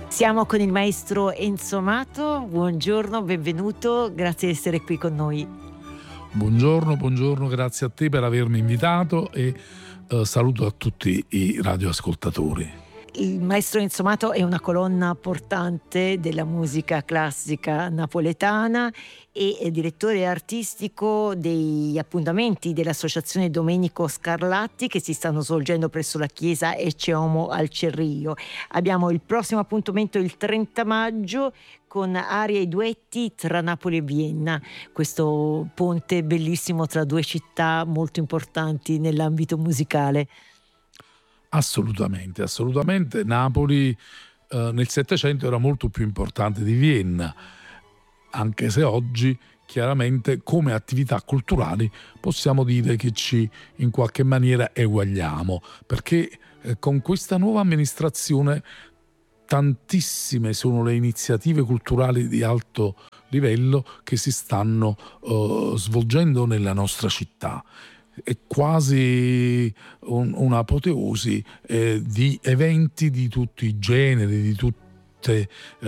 Siamo con il maestro Enzo Amato, buongiorno, benvenuto, grazie di essere qui con noi. Buongiorno, grazie a te per avermi invitato e saluto a tutti i radioascoltatori. Il maestro Enzo Amato è una colonna portante della musica classica napoletana e è direttore artistico degli appuntamenti dell'Associazione Domenico Scarlatti che si stanno svolgendo presso la chiesa Ecce Homo al Cerrillo. Abbiamo il prossimo appuntamento il 30 maggio con arie e duetti tra Napoli e Vienna, questo ponte bellissimo tra due città molto importanti nell'ambito musicale. Assolutamente. Napoli nel Settecento era molto più importante di Vienna, anche se oggi chiaramente come attività culturali possiamo dire che ci in qualche maniera eguagliamo, perché con questa nuova amministrazione tantissime sono le iniziative culturali di alto livello che si stanno svolgendo nella nostra città. È quasi un'apoteosi di eventi di tutti i generi, di tutte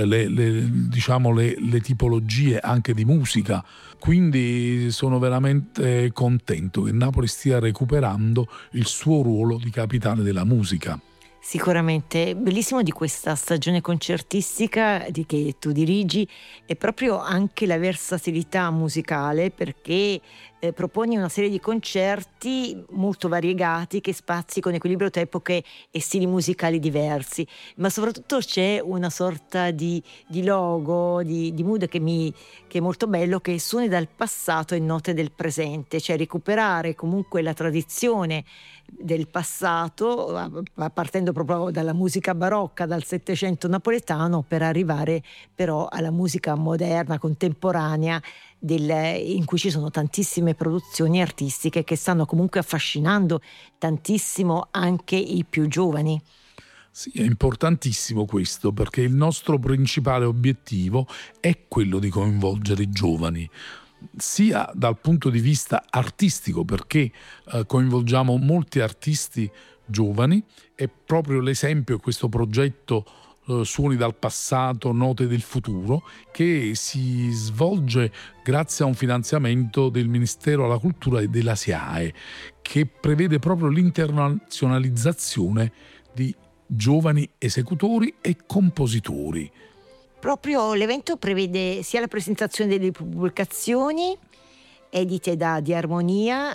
le tipologie anche di musica. Quindi sono veramente contento che Napoli stia recuperando il suo ruolo di capitale della musica. Sicuramente, bellissimo di questa stagione concertistica che tu dirigi è proprio anche la versatilità musicale, perché proponi una serie di concerti molto variegati che spazi con equilibrio tra epoche e stili musicali diversi, ma soprattutto c'è una sorta di logo, di mood che è molto bello, che suoni dal passato e note del presente, cioè recuperare comunque la tradizione del passato, partendo proprio dalla musica barocca, dal Settecento napoletano, per arrivare però alla musica moderna, contemporanea, in cui ci sono tantissime produzioni artistiche che stanno comunque affascinando tantissimo anche i più giovani. Sì, è importantissimo questo, perché il nostro principale obiettivo è quello di coinvolgere i giovani, sia dal punto di vista artistico, perché coinvolgiamo molti artisti giovani. È proprio l'esempio questo progetto Suoni dal passato, note del futuro, che si svolge grazie a un finanziamento del Ministero alla Cultura e della SIAE, che prevede proprio l'internazionalizzazione di giovani esecutori e compositori. Proprio l'evento prevede sia la presentazione delle pubblicazioni edite da Di Armonia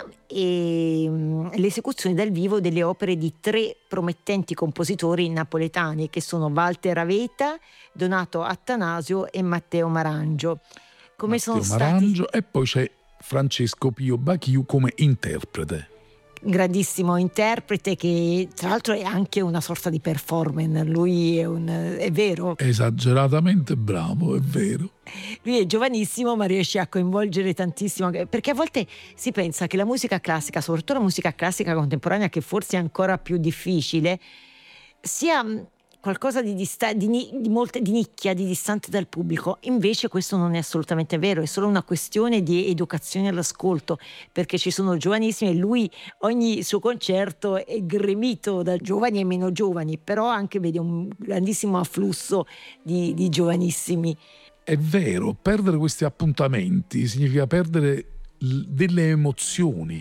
e l'esecuzione dal vivo delle opere di 3 promettenti compositori napoletani, che sono Walter Aveta, Donato Attanasio e Matteo Marangio. Marangio, e poi c'è Francesco Pio Bachiu come interprete. Grandissimo interprete, che tra l'altro è anche una sorta di performer. Lui è vero, esageratamente bravo, è vero. Lui è giovanissimo ma riesce a coinvolgere tantissimo, perché a volte si pensa che la musica classica, soprattutto la musica classica contemporanea, che forse è ancora più difficile, sia qualcosa di nicchia, di distante dal pubblico. Invece questo non è assolutamente vero, è solo una questione di educazione all'ascolto, perché ci sono giovanissimi e lui ogni suo concerto è gremito da giovani e meno giovani, però anche vede un grandissimo afflusso di giovanissimi. È vero, perdere questi appuntamenti significa perdere delle emozioni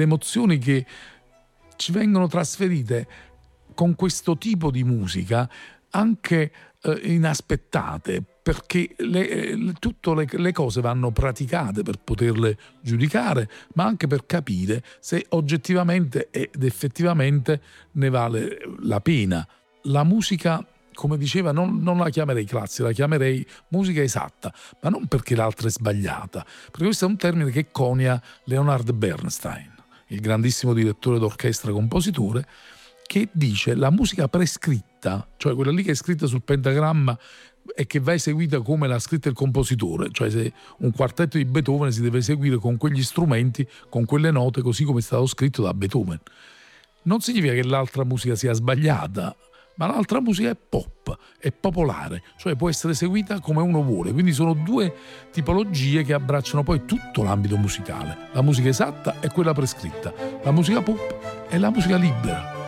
che ci vengono trasferite con questo tipo di musica, anche inaspettate, perché tutte le cose vanno praticate per poterle giudicare, ma anche per capire se oggettivamente ed effettivamente ne vale la pena. La musica, come diceva, non la chiamerei classica, la chiamerei musica esatta, ma non perché l'altra è sbagliata, perché questo è un termine che conia Leonard Bernstein, il grandissimo direttore d'orchestra e compositore, che dice la musica prescritta, cioè quella lì che è scritta sul pentagramma e che va eseguita come l'ha scritta il compositore, cioè se un quartetto di Beethoven si deve eseguire con quegli strumenti, con quelle note, così come è stato scritto da Beethoven. Non significa che l'altra musica sia sbagliata, ma l'altra musica è pop, è popolare, cioè può essere eseguita come uno vuole. Quindi sono 2 tipologie che abbracciano poi tutto l'ambito musicale. La musica esatta è quella prescritta, la musica pop è la musica libera.